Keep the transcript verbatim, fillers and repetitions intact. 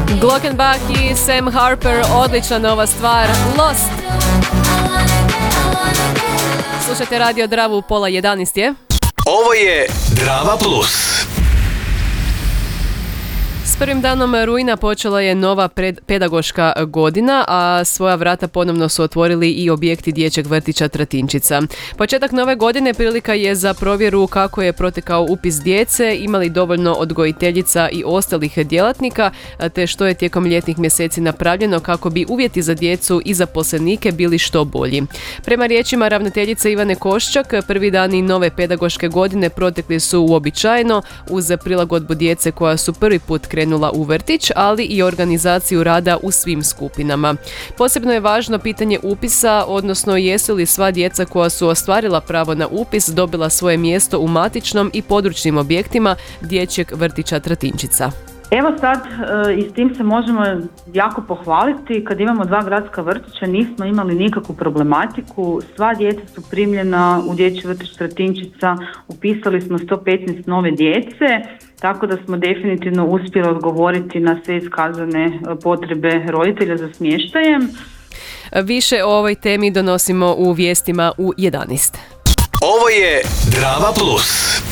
Glockenbach i Sam Harper, odlična nova stvar, Lost. Slušajte Radio Dravu u pola jedanaest je. Ovo je Drava Plus. S prvim danom rujna počela je nova pred, pedagoška godina, a svoja vrata ponovno su otvorili i objekti dječjeg vrtića Tratinčica. Početak nove godine prilika je za provjeru kako je protekao upis djece, imali dovoljno odgojiteljica i ostalih djelatnika, te što je tijekom ljetnih mjeseci napravljeno kako bi uvjeti za djecu i zaposlenike bili što bolji. Prema riječima ravnateljice Ivane Koščak, prvi dani nove pedagoške godine protekli su uobičajeno uz prilagodbu djece koja su prvi put krenula u vrtić, ali i organizaciju rada u svim skupinama. Posebno je važno pitanje upisa, odnosno jesu li sva djeca koja su ostvarila pravo na upis dobila svoje mjesto u matičnom i područnim objektima dječjeg vrtića Tratinčica. Evo sad e, i s tim se možemo jako pohvaliti. Kad imamo dva gradska vrtića nismo imali nikakvu problematiku. Sva djeca su primljena u dječji vrtić Tratinčica, upisali smo sto petnaest nove djece, tako da smo definitivno uspjeli odgovoriti na sve iskazane potrebe roditelja za smještajem. Više o ovoj temi donosimo u vijestima u jedanaest. Ovo je Drava Plus.